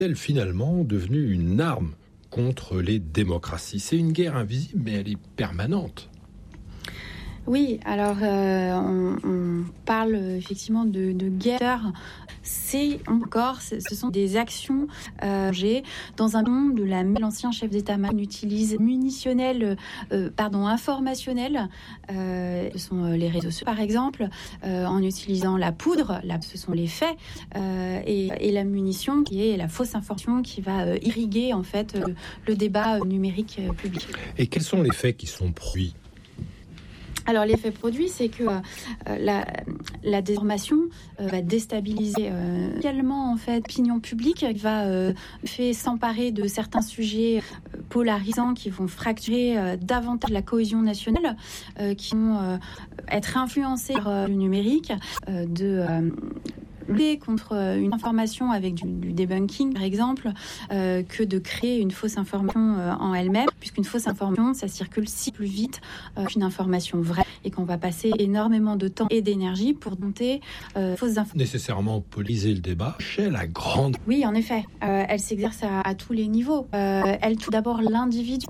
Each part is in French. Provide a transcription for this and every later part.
est-elle finalement devenue une arme contre les démocraties? C'est une guerre invisible, mais elle est permanente. Oui, alors on parle effectivement de guerre. Ce sont des actions dans un monde de l'ancien chef d'État-major utilise informationnel. Ce sont les réseaux sociaux par exemple, en utilisant la poudre, ce sont les faits, et la munition qui est la fausse information qui va irriguer en fait le débat numérique public. Et quels sont les faits qui sont produits? Alors l'effet produit, c'est que la désinformation va déstabiliser également en fait l'opinion publique, va fait s'emparer de certains sujets polarisants qui vont fracturer davantage la cohésion nationale, qui vont être influencés par le numérique, lutter contre une information avec du debunking, par exemple, que de créer une fausse information en elle-même, puisqu'une fausse information, ça circule si plus vite qu'une information vraie, et qu'on va passer énormément de temps et d'énergie pour monter fausses informations. Nécessairement polariser le débat chez la grande... Oui, en effet. Elle s'exerce à tous les niveaux. Elle touche d'abord l'individu,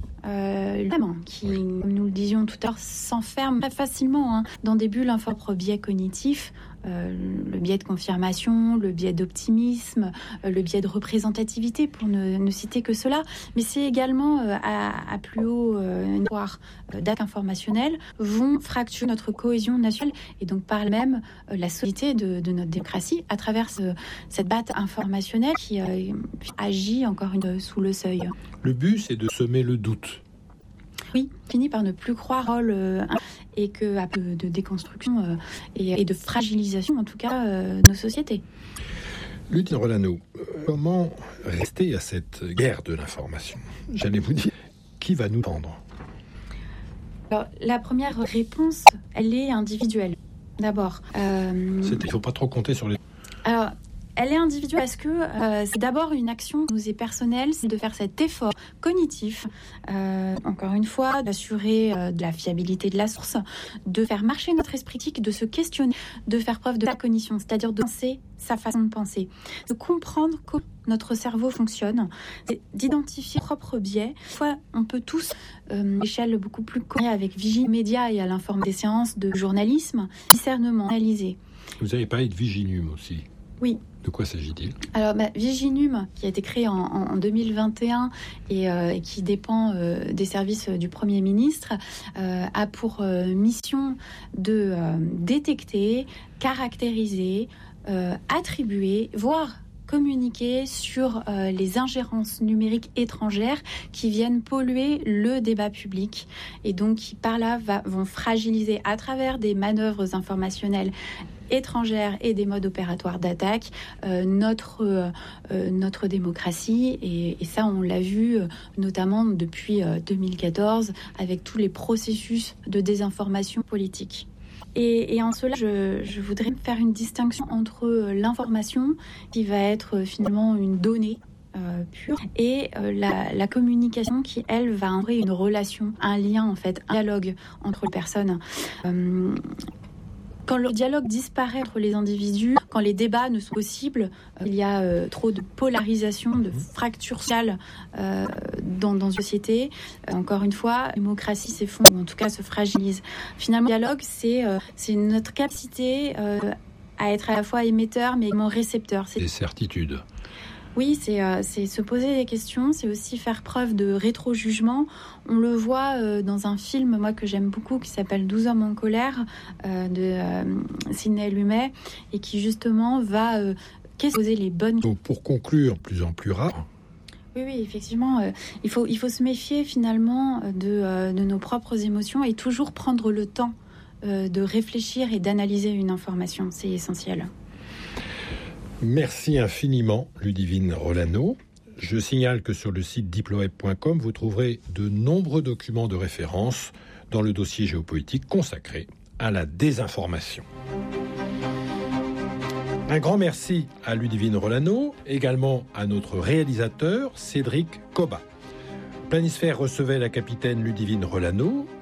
qui, comme nous le disions tout à l'heure, s'enferme très facilement dans des bulles, un propre biais cognitif, le biais de confirmation, le biais d'optimisme, le biais de représentativité, pour ne citer que cela. Mais c'est également à plus haut niveau d'actes informationnels vont fracturer notre cohésion nationale et donc par même la solidité de notre démocratie à travers cette batte informationnelle qui agit encore sous le seuil. Le but, c'est de semer le doute. Oui, finit par ne plus croire au rôle et qu'à peu de déconstruction et de fragilisation, en tout cas, de nos sociétés. Ludivine Rolano, comment rester à cette guerre de l'information? J'allais vous dire, qui va nous prendre? Alors, la première réponse, elle est individuelle. D'abord. Il ne faut pas trop compter sur les... Alors, elle est individuelle parce que c'est d'abord une action qui nous est personnelle, c'est de faire cet effort cognitif, encore une fois, d'assurer de la fiabilité de la source, de faire marcher notre esprit critique, de se questionner, de faire preuve de cognition, c'est-à-dire de penser sa façon de penser, de comprendre comment notre cerveau fonctionne, d'identifier nos propres biais. Fois, on peut tous, à l'échelle beaucoup plus connue avec Vigie Média et à l'information des séances de journalisme, discernement, analyser. Vous avez parlé de Viginum aussi. Oui. De quoi s'agit-il? Alors, Viginum, qui a été créé en 2021 et qui dépend des services du Premier ministre, a pour mission de détecter, caractériser, attribuer, voire communiquer sur les ingérences numériques étrangères qui viennent polluer le débat public et donc qui par là vont fragiliser à travers des manœuvres informationnelles étrangères et des modes opératoires d'attaque notre démocratie et ça on l'a vu notamment depuis 2014 avec tous les processus de désinformation politique. Et en cela, je voudrais faire une distinction entre l'information, qui va être finalement une donnée pure, et la communication qui, elle, va envoyer une relation, un lien, en fait, un dialogue entre les personnes. Quand le dialogue disparaît entre les individus, quand les débats ne sont possibles, il y a trop de polarisation, de fractures sociales dans une société. Encore une fois, la démocratie s'effondre, ou en tout cas se fragilise. Finalement, le dialogue, c'est notre capacité à être à la fois émetteur, mais également récepteur. Des certitudes. Oui, c'est se poser des questions, c'est aussi faire preuve de rétro-jugement. On le voit dans un film, moi, que j'aime beaucoup, qui s'appelle 12 hommes en colère, de Sidney Lumet, et qui, justement, va poser les bonnes... Donc, pour conclure, plus en plus rare... Oui, effectivement, il faut se méfier, finalement, de nos propres émotions et toujours prendre le temps de réfléchir et d'analyser une information. C'est essentiel. Merci infiniment, Ludivine Rolano. Je signale que sur le site diploweb.com, vous trouverez de nombreux documents de référence dans le dossier géopolitique consacré à la désinformation. Un grand merci à Ludivine Rolano, également à notre réalisateur Cédric Cobat. Planisphère recevait la capitaine Ludivine Rolano.